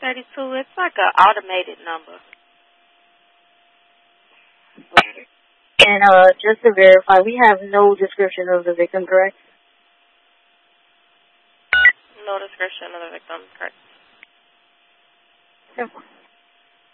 132. It's like an automated number. And just to verify, we have no description of the victim, correct? No description of the victim, correct. Okay.